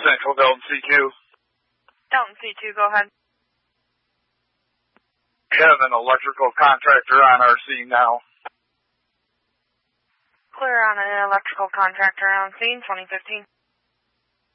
Central, Delton C2. Delton C2, go ahead. Kevin, electrical contractor on our scene now. Clear on an electrical contractor on scene, 2015.